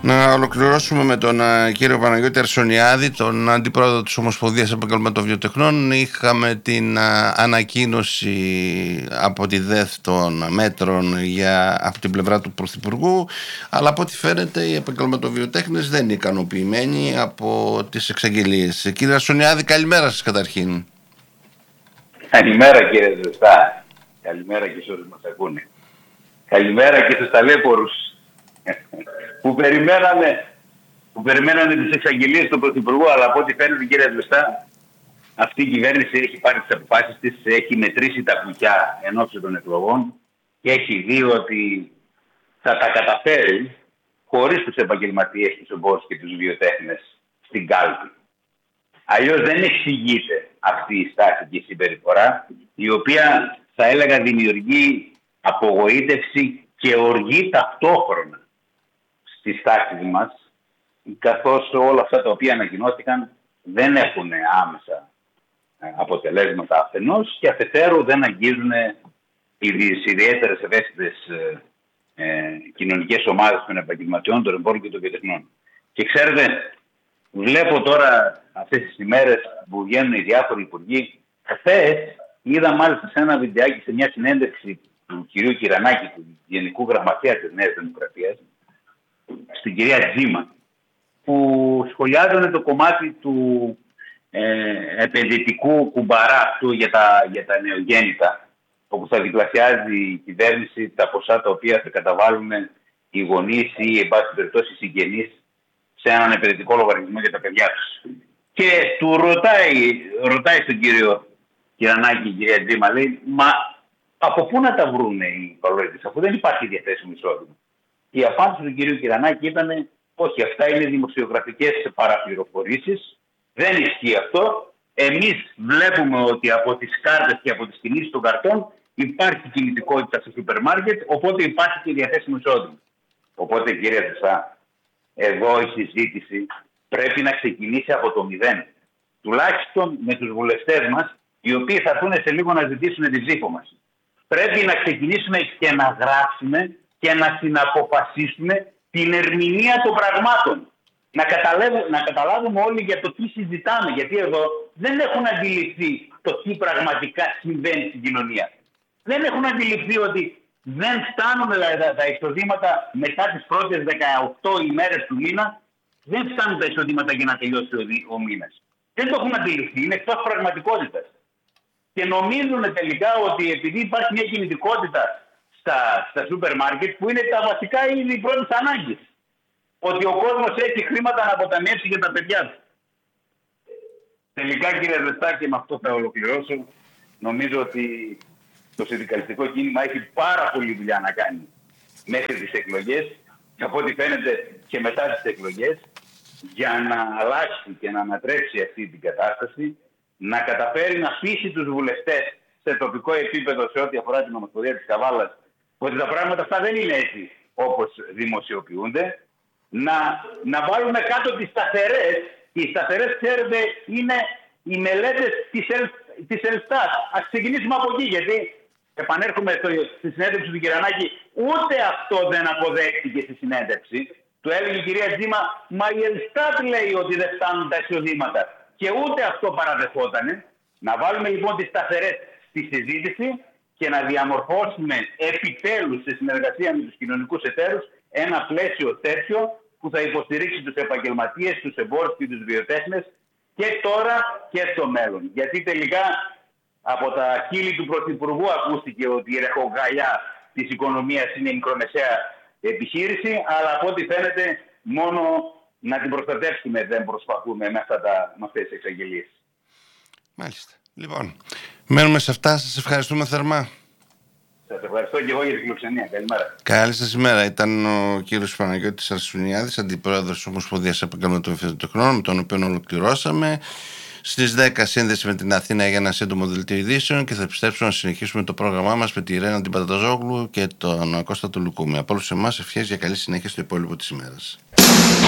Να ολοκληρώσουμε με τον κύριο Παναγιώτη Αρσονιάδη, τον αντιπρόεδρο της Ομοσπονδίας Επαγγελματοβιοτεχνών. Είχαμε την ανακοίνωση από τη ΔΕΘ των μέτρων από την πλευρά του Πρωθυπουργού, αλλά από ό,τι φαίνεται οι επαγγελματοβιοτέχνες δεν είναι ικανοποιημένοι από τις εξαγγελίες. Κύριε Αρσονιάδη, καλημέρα σας καταρχήν. Καλημέρα κύριε Ζεστά. Καλημέρα και σε όσους μας ακούνε. Καλημέρα και στους ταλέπορους που περιμένανε τις εξαγγελίες του Πρωθυπουργού, αλλά από ό,τι φαίνεται κύριε Ζεστά, αυτή η κυβέρνηση έχει πάρει τις αποφάσεις της, έχει μετρήσει τα κουκιά εν ώψη των εκλογών και έχει δει ότι θα τα καταφέρει χωρίς τους επαγγελματίες, τους εμπόρους και τους βιοτέχνες στην κάλπη. Αλλιώς δεν εξηγείται αυτή η στάση και η συμπεριφορά, η οποία θα έλεγα δημιουργεί απογοήτευση και οργή ταυτόχρονα στις τάξεις μας, καθώς όλα αυτά τα οποία ανακοινώθηκαν δεν έχουν άμεσα αποτελέσματα αφενός και αφετέρου δεν αγγίζουν τις ιδιαίτερες ευαίσθητες κοινωνικές ομάδες των επαγγελματιών, των εμπόρων και των βιοτεχνών. Και ξέρετε, βλέπω τώρα αυτές τις ημέρες που βγαίνουν οι διάφοροι υπουργοί. Χθες είδα μάλιστα σε ένα βιντεάκι, σε μια συνέντευξη του κυρίου Κυρανάκη, του Γενικού Γραμματέα της Νέας Δημοκρατίας, στην κυρία Τζίμα, που σχολιάζανε το κομμάτι του επενδυτικού κουμπαρά αυτού για τα νεογέννητα, όπου θα διπλασιάζει η κυβέρνηση τα ποσά τα οποία θα καταβάλουν οι γονείς ή εν πάση περιπτώσει οι συγγενείς σε έναν επενδυτικό λογαριασμό για τα παιδιά τους. Και του ρωτάει στον κύριο Κυρανάκη η κυρία Τζίμα, λέει, μα από πού να τα βρούνε οι πολίτες, αφού δεν υπάρχει διαθέσιμο εισόδημα. Και η απάντηση του κυρίου Κυρανάκη ήταν, όχι, αυτά είναι δημοσιογραφικές παραπληροφορήσεις, δεν ισχύει αυτό. Εμείς βλέπουμε ότι από τις κάρτες και από τις κινήσεις των καρτών υπάρχει κινητικότητα στο σούπερ μάρκετ, οπότε υπάρχει και διαθέσιμο εισόδημα. Οπότε κύριε Ζεστά, εδώ η συζήτηση πρέπει να ξεκινήσει από το μηδέν. Τουλάχιστον με τους βουλευτές μας, οι οποίοι θα έρθουν σε λίγο να ζητήσουν τη ψήφο μας. Πρέπει να ξεκινήσουμε και να γράψουμε και να συναποφασίσουμε την ερμηνεία των πραγμάτων. Να καταλάβουμε όλοι για το τι συζητάμε, γιατί εδώ δεν έχουν αντιληφθεί το τι πραγματικά συμβαίνει στην κοινωνία. Δεν έχουν αντιληφθεί ότι δεν φτάνουν τα εισοδήματα μετά τις πρώτες 18 ημέρες του μήνα, δεν φτάνουν τα εισοδήματα για να τελειώσει ο μήνας. Δεν το έχουν αντιληφθεί, είναι εκτός πραγματικότητας. Και νομίζουν τελικά ότι επειδή υπάρχει μια κινητικότητα στα σούπερ μάρκετ που είναι τα βασικά είδη πρώτης ανάγκης, ότι ο κόσμος έχει χρήματα να αποταμιεύσει για τα παιδιά του. Τελικά κύριε Ζεστά, και με αυτό θα ολοκληρώσω, νομίζω ότι το συνδικαλιστικό κίνημα έχει πάρα πολλή δουλειά να κάνει μέχρι τις εκλογές και από ό,τι φαίνεται και μετά τις εκλογές, για να αλλάξει και να ανατρέψει αυτή την κατάσταση, να καταφέρει να πείσει τους βουλευτές σε τοπικό επίπεδο σε ό,τι αφορά την Ομοσπονδία της Καβάλας ότι τα πράγματα αυτά δεν είναι έτσι όπως δημοσιοποιούνται, να βάλουμε κάτω τις σταθερές. Και οι σταθερές, ξέρετε, είναι οι μελέτες της Ελστάτ. Ας ξεκινήσουμε από εκεί, γιατί επανέρχομαι στη συνέντευξη του Κυρανάκη, ούτε αυτό δεν αποδέχτηκε στη συνέντευξη. Του έλεγε η κυρία Τζίμα, μα η Ελστάτ λέει ότι δεν φτάνουν τα εισοδήματα. Και ούτε αυτό παραδεχότανε. Να βάλουμε λοιπόν τις σταθερές στη συζήτηση και να διαμορφώσουμε επιτέλους σε συνεργασία με τους κοινωνικούς εταίρους ένα πλαίσιο τέτοιο που θα υποστηρίξει τους επαγγελματίες, τους εμπόρους και τους βιοτέχνες και τώρα και στο μέλλον. Γιατί τελικά από τα χείλη του Πρωθυπουργού ακούστηκε ότι η ρεχογαλιά της οικονομίας είναι η μικρομεσαία επιχείρηση, αλλά από ό,τι φαίνεται μόνο να την προστατεύσουμε δεν προσπαθούμε με αυτές τις εξαγγελίες. Μάλιστα. Λοιπόν, μένουμε σε αυτά. Σας ευχαριστούμε θερμά. Σας ευχαριστώ και εγώ για την φιλοξενία. Καλημέρα. Καλή σας ημέρα. Ήταν ο κύριος Παναγιώτης Αρσονιάδης, αντιπρόεδρος της Ομοσπονδίας Επαγγελματοβιοτεχνών, με τον οποίο ολοκληρώσαμε. Στις 10 σύνδεση με την Αθήνα για ένα σύντομο δελτίο ειδήσεων και θα επιστρέψουμε να συνεχίσουμε το πρόγραμμά μας με τη Ρένα την Παταταζόγλου και τον Κώστα του Λουκούμη. Από όλους εμάς ευχές για καλή συνέχεια στο υπόλοιπο της ημέρας.